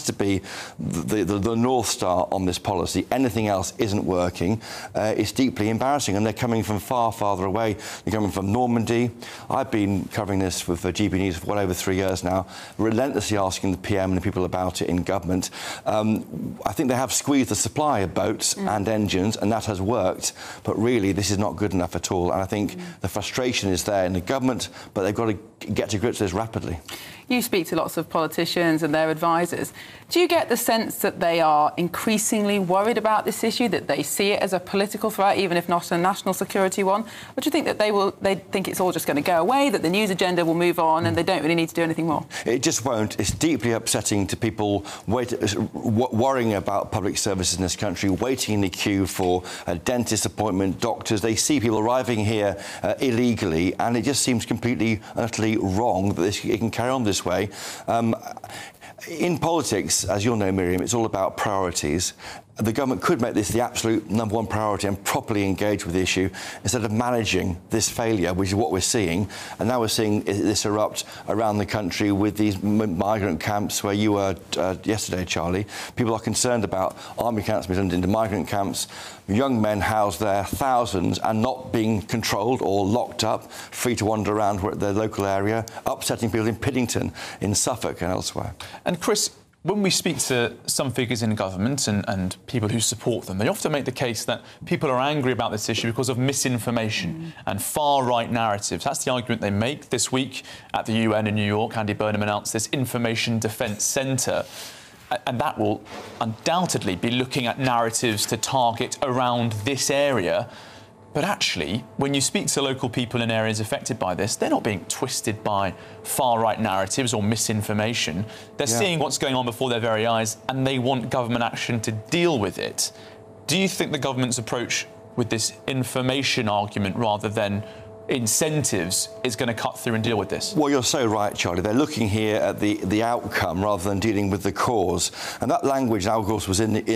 to be the North Star on this policy. Anything else isn't working. It's deeply embarrassing, and they're coming from far farther away. They're coming from Normandy. I've been covering this with GB News for well over 3 years now, relentlessly asking the PM and the people about it in government. I think they have squeezed the supply of boats and engines, and that has worked, but really this is not good enough at all. And I think the frustration is there in the government, but they've got to get to grips with this rapidly. You speak to lots of politicians and their advisors. Do you get the sense that they are increasingly worried about this issue, that they see it as a political threat, even if not a national security one? Or do you think that they think it's all just going to go away, that the news agenda will move on and they don't really need to do anything more? It just won't. It's deeply upsetting to people worrying about public services in this country, waiting in the queue for a dentist appointment, doctors. They see people arriving here illegally, and it just seems completely and utterly wrong that it can carry on this way. In politics, as you'll know, Miriam, it's all about priorities. The government could make this the absolute #1 priority and properly engage with the issue instead of managing this failure, which is what we're seeing. And now we're seeing this erupt around the country with these migrant camps where you were yesterday, Charlie. People are concerned about army camps being turned into migrant camps, young men housed there, thousands, and not being controlled or locked up, free to wander around their local area, upsetting people in Piddington, in Suffolk and elsewhere. And Chris, when we speak to some figures in government and people who support them, they often make the case that people are angry about this issue because of misinformation and far-right narratives. That's the argument they make. This week at the UN in New York, Andy Burnham announced this Information Defence Centre, and that will undoubtedly be looking at narratives to target around this area. But actually, when you speak to local people in areas affected by this, they're not being twisted by far-right narratives or misinformation. They're seeing what's going on before their very eyes, and they want government action to deal with it. Do you think the government's approach with this information argument rather than incentives is going to cut through and deal with this? Well, you're so right, Charlie. They're looking here at the outcome rather than dealing with the cause. And that language, now, of course, was in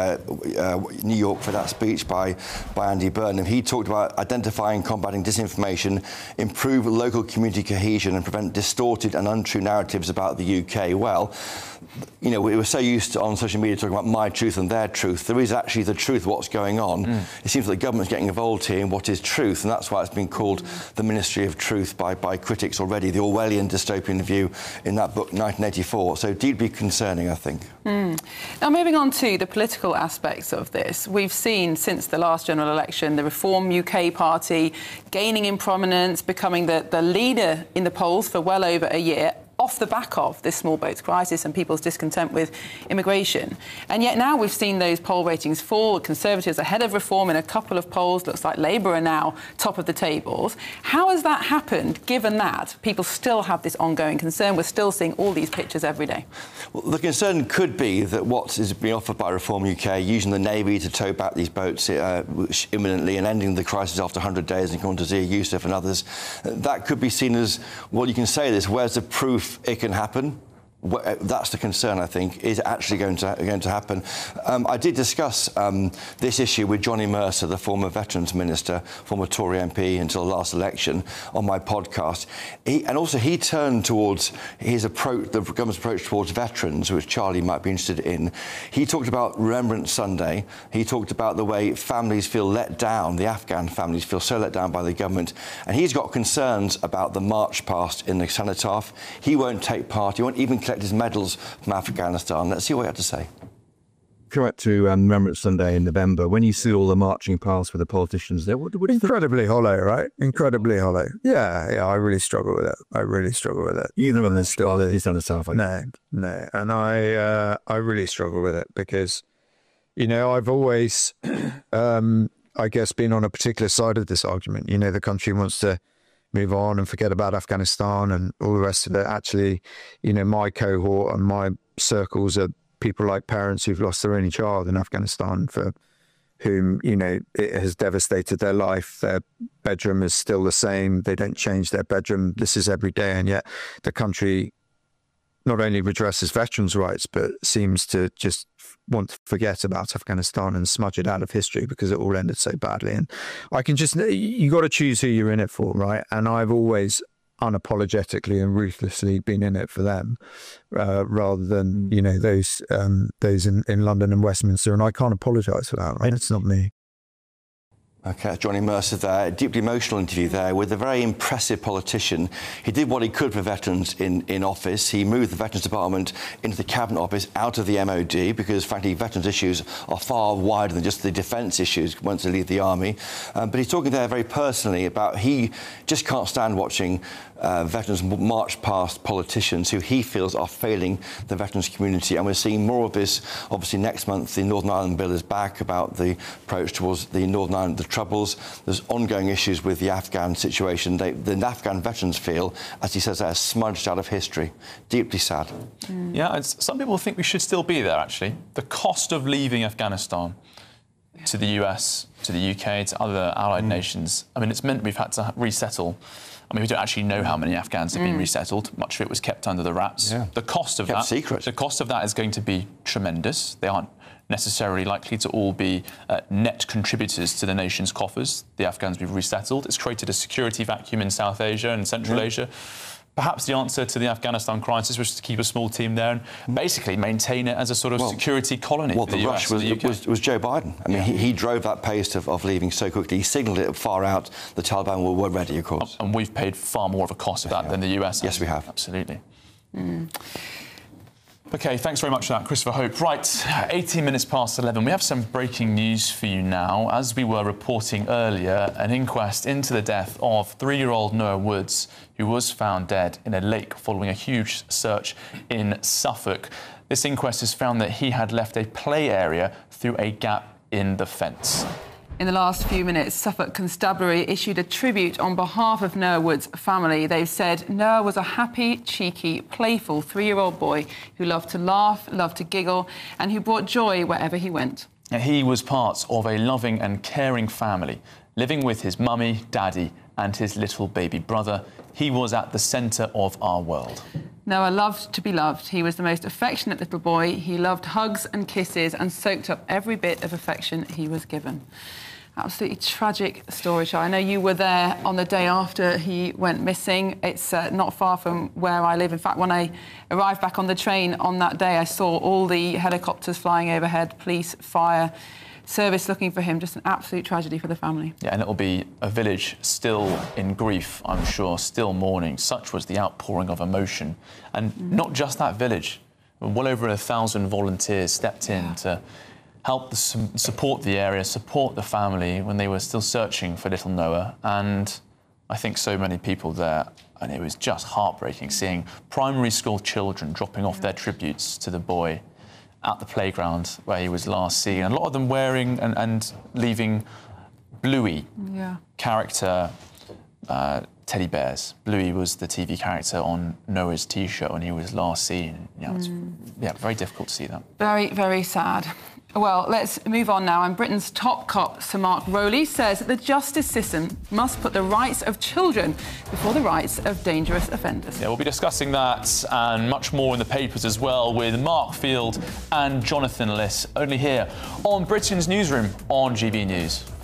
New York for that speech by Andy Burnham. He talked about identifying, combating disinformation, improve local community cohesion and prevent distorted and untrue narratives about the UK. Well, you know, we were so used to, on social media, talking about my truth and their truth. There is actually the truth of what's going on. It seems that the government's getting involved here in what is truth, and that's why it's been called the Ministry of Truth by critics already, the Orwellian dystopian view in that book, 1984. So deeply concerning, I think. Now, moving on to the political aspects of this, we've seen since the last general election the Reform UK party gaining in prominence, becoming the leader in the polls for well over a year, off the back of this small boats crisis and people's discontent with immigration. And yet now we've seen those poll ratings fall. Conservatives ahead of Reform in a couple of polls. Looks like Labour are now top of the tables. How has that happened, given that people still have this ongoing concern? We're still seeing all these pictures every day. Well, the concern could be that what is being offered by Reform UK, using the Navy to tow back these boats imminently and ending the crisis after 100 days, and according to Zia Youssef and others, that could be seen as, well, you can say this, where's the proof it can happen? That's the concern, I think, is actually going to happen. I did discuss this issue with Johnny Mercer, the former Veterans Minister, former Tory MP until the last election, on my podcast. He turned towards his approach, the government's approach towards veterans, which Charlie might be interested in. He talked about Remembrance Sunday. He talked about the way families feel let down, the Afghan families feel so let down by the government. And he's got concerns about the march past in the cenotaph. He won't take part. He won't even collect his medals from Afghanistan. Let's see what he had to say. Come back to Remembrance Sunday in November, when you see all the marching past with the politicians there, what incredibly hollow, right? Incredibly hollow. Yeah, I really struggle with it. I really struggle with it. Either of them still is on the south. No. And I really struggle with it because, you know, I've always, I guess, been on a particular side of this argument. You know, the country wants to move on and forget about Afghanistan and all the rest of it. Actually, you know, my cohort and my circles are people like parents who've lost their only child in Afghanistan, for whom, you know, it has devastated their life. Their bedroom is still the same. They don't change their bedroom. This is every day. And yet the country not only redresses veterans' rights, but seems to just want to forget about Afghanistan and smudge it out of history because it all ended so badly. And I can just, you got to choose who you're in it for, right? And I've always unapologetically and ruthlessly been in it for them, rather than, you know, those in London and Westminster. And I can't apologise for that, right? It's not me. Okay, Johnny Mercer there. A deeply emotional interview there with a very impressive politician. He did what he could for veterans in office. He moved the Veterans Department into the Cabinet Office out of the MOD because, frankly, veterans issues are far wider than just the defence issues once they leave the army. But he's talking there very personally about he just can't stand watching veterans march past politicians who he feels are failing the veterans community. And we're seeing more of this. Obviously, next month, the Northern Ireland Bill is back about the approach towards the Northern Ireland, the Troubles. There's ongoing issues with the Afghan situation. The Afghan veterans feel, as he says, they're smudged out of history. Deeply sad. Yeah, some people think we should still be there, actually. The cost of leaving Afghanistan to the US, to the UK, to other allied nations, I mean, it's meant we've had to resettle. I mean, we don't actually know how many Afghans have been resettled. Much of it was kept under the wraps. Yeah. The cost of kept that, secret. The cost of that is going to be tremendous. They aren't necessarily likely to all be net contributors to the nation's coffers. The Afghans we've resettled. It's created a security vacuum in South Asia and Central Asia. Perhaps the answer to the Afghanistan crisis was to keep a small team there and basically maintain it as a sort of security colony. Well, for the rush US, was Joe Biden. I mean, he drove that pace of leaving so quickly. He signalled it far out. The Taliban were ready, of course. And we've paid far more of a cost of that than the US. Yes, we have. Absolutely. OK, thanks very much for that, Christopher Hope. Right, 18 minutes past 11. We have some breaking news for you now. As we were reporting earlier, an inquest into the death of 3-year-old Noah Woods, who was found dead in a lake following a huge search in Suffolk. This inquest has found that he had left a play area through a gap in the fence. In the last few minutes, Suffolk Constabulary issued a tribute on behalf of Noah Woods' family. They've said Noah was a happy, cheeky, playful 3-year-old boy who loved to laugh, loved to giggle, and who brought joy wherever he went. He was part of a loving and caring family, living with his mummy, daddy, and his little baby brother. He was at the centre of our world. Noah loved to be loved. He was the most affectionate little boy. He loved hugs and kisses and soaked up every bit of affection he was given. Absolutely tragic story, Shah. I know you were there on the day after he went missing. It's not far from where I live. In fact, when I arrived back on the train on that day, I saw all the helicopters flying overhead, police, fire service looking for him. Just an absolute tragedy for the family. Yeah, and it'll be a village still in grief, I'm sure, still mourning. Such was the outpouring of emotion. And not just that village. Well over 1,000 volunteers stepped in to help support the area, support the family when they were still searching for little Noah. And I think so many people there, and it was just heartbreaking seeing primary school children dropping off their tributes to the boy at the playground where he was last seen. And a lot of them wearing and leaving Bluey character teddy bears. Bluey was the TV character on Noah's T-shirt when he was last seen. It's very difficult to see that. Very, very sad. Well, let's move on now. And Britain's top cop, Sir Mark Rowley, says that the justice system must put the rights of children before the rights of dangerous offenders. Yeah, we'll be discussing that and much more in the papers as well with Mark Field and Jonathan Liss, only here on Britain's Newsroom on GB News.